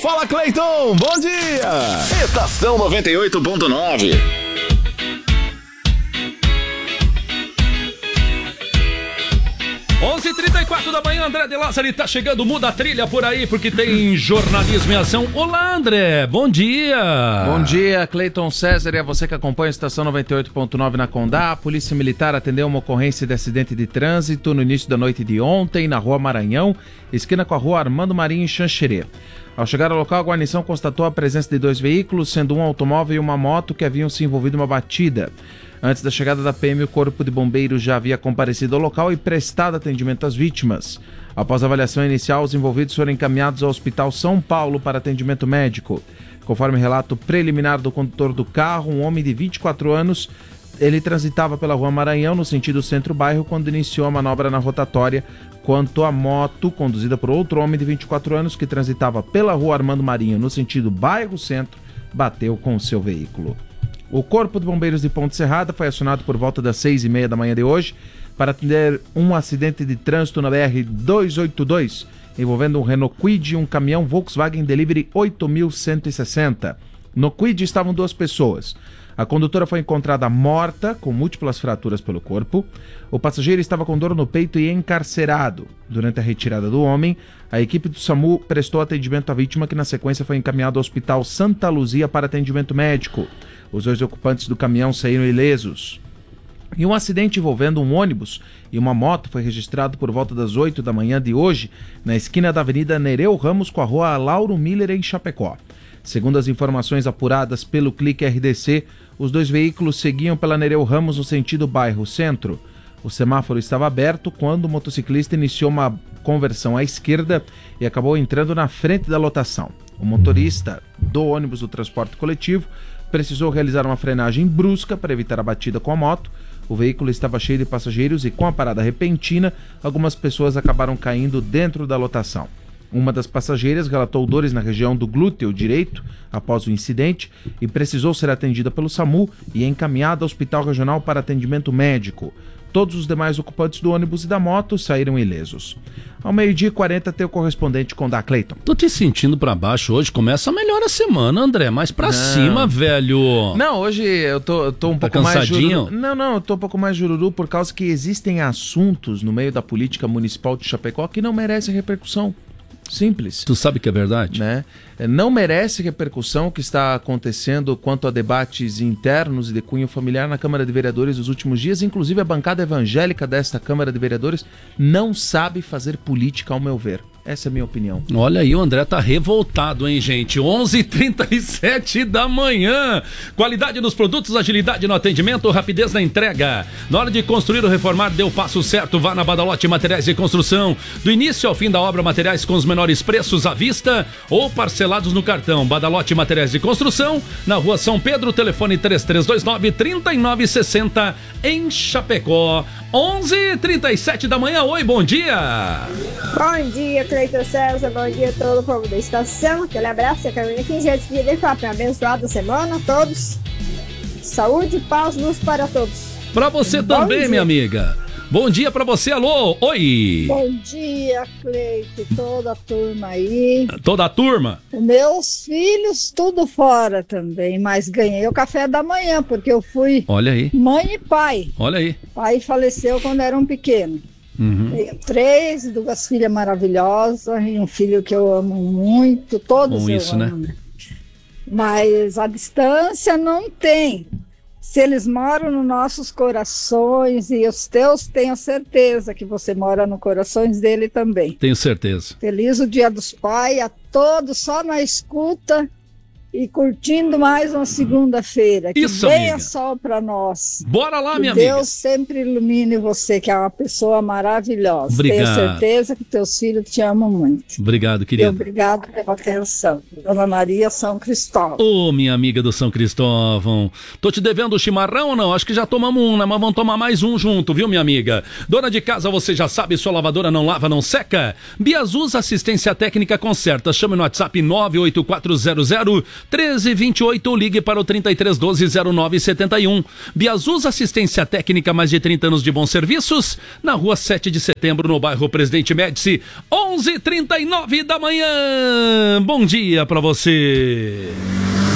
Fala, Cleiton, bom dia! Estação 98.9. 11h34 da manhã, André de Lázari tá chegando, muda a trilha por aí porque tem jornalismo em ação. Olá, André, bom dia! Bom dia, Cleiton César e a você que acompanha a Estação 98.9 na Condá. A Polícia Militar atendeu uma ocorrência de acidente de trânsito no início da noite de ontem na Rua Maranhão, esquina com a Rua Armando Marinho em Xanxerê. Ao chegar ao local, a guarnição constatou a presença de 2 veículos, sendo um automóvel e uma moto que haviam se envolvido em uma batida. Antes da chegada da PM, o Corpo de Bombeiros já havia comparecido ao local e prestado atendimento às vítimas. Após a avaliação inicial, os envolvidos foram encaminhados ao Hospital São Paulo para atendimento médico. Conforme relato preliminar do condutor do carro, um homem de 24 anos, ele transitava pela Rua Maranhão no sentido centro-bairro quando iniciou a manobra na rotatória, quanto a moto, conduzida por outro homem de 24 anos que transitava pela Rua Armando Marinho no sentido bairro-centro, bateu com o seu veículo. O Corpo de Bombeiros de Ponte Serrada foi acionado por volta das 6h30 da manhã de hoje para atender um acidente de trânsito na BR-282, envolvendo um Renault Kwid e um caminhão Volkswagen Delivery 8160. No Kwid estavam 2 pessoas. A condutora foi encontrada morta, com múltiplas fraturas pelo corpo. O passageiro estava com dor no peito e encarcerado. Durante a retirada do homem, a equipe do SAMU prestou atendimento à vítima, que na sequência foi encaminhada ao Hospital Santa Luzia para atendimento médico. Os 2 ocupantes do caminhão saíram ilesos. E um acidente envolvendo um ônibus e uma moto foi registrado por volta das 8 da manhã de hoje, na esquina da Avenida Nereu Ramos com a Rua Lauro Miller, em Chapecó. Segundo as informações apuradas pelo Clique RDC, os 2 veículos seguiam pela Nereu Ramos no sentido bairro-centro. O semáforo estava aberto quando o motociclista iniciou uma conversão à esquerda e acabou entrando na frente da lotação. O motorista do ônibus do transporte coletivo precisou realizar uma frenagem brusca para evitar a batida com a moto. O veículo estava cheio de passageiros e, com a parada repentina, algumas pessoas acabaram caindo dentro da lotação. Uma das passageiras relatou dores na região do glúteo direito após o incidente e precisou ser atendida pelo SAMU e encaminhada ao Hospital Regional para atendimento médico. Todos os demais ocupantes do ônibus e da moto saíram ilesos. Ao 12h40 tem o correspondente com da Cleiton. Tô te sentindo pra baixo hoje, começa melhor a semana, André, mais pra cima, velho. Não, hoje eu tô um pouco cansadinho? mais jururu. Não, eu tô um pouco mais jururu por causa que existem assuntos no meio da política municipal de Chapecó que não merecem repercussão. Simples. Tu sabe que é verdade? Né? Não merece repercussão o que está acontecendo quanto a debates internos e de cunho familiar na Câmara de Vereadores nos últimos dias. Inclusive, a bancada evangélica desta Câmara de Vereadores não sabe fazer política, ao meu ver. Essa é a minha opinião. Olha aí, o André tá revoltado, hein, gente? 11h37 da manhã. Qualidade nos produtos, agilidade no atendimento, rapidez na entrega. Na hora de construir ou reformar, dê o passo certo. Vá na Badalote Materiais de Construção. Do início ao fim da obra, materiais com os menores preços à vista ou parcelados no cartão. Badalote Materiais de Construção, na Rua São Pedro, telefone 3329-3960, em Chapecó. 11h37 da manhã. Oi, bom dia. Bom dia, Cleiton César, bom dia a todo o povo da estação, aquele abraço, a Carolina aqui, gente, de falar para abençoada semana a todos, saúde, paz, luz para todos. Para você bom também, dia. Minha amiga. Bom dia pra você, alô, oi! Bom dia, Cleiton, toda a turma aí. Toda a turma? Meus filhos, tudo fora também, mas ganhei o café da manhã, porque eu fui Olha aí. Mãe e pai. Olha aí. Pai faleceu quando eram pequenos. Tenho 3, 2 filhas maravilhosas e um filho que eu amo muito, todos eu amo, né? Mas a distância não tem. Se eles moram nos nossos corações e os teus, tenho certeza que você mora nos corações dele também. Tenho certeza. Feliz o Dia dos Pais, a todos só na escuta e curtindo mais uma segunda-feira. Que venha sol para nós. Bora lá, minha amiga. Deus sempre ilumine você, que é uma pessoa maravilhosa. Obrigado. Tenho certeza que teus filhos te amam muito. Obrigado, querido. Obrigado pela atenção. Dona Maria São Cristóvão. Ô, minha amiga do São Cristóvão. Tô te devendo o chimarrão ou não? Acho que já tomamos um, né? Mas vamos tomar mais um junto, viu, minha amiga? Dona de casa, você já sabe, sua lavadora não lava, não seca? Biazus Assistência Técnica Conserta. Chame no WhatsApp 98400 1328 ou ligue para o 3312-0971. Biazus Assistência Técnica, mais de 30 anos de bons serviços, na rua 7 de setembro, no bairro Presidente Médici, 11h39 da manhã. Bom dia para você.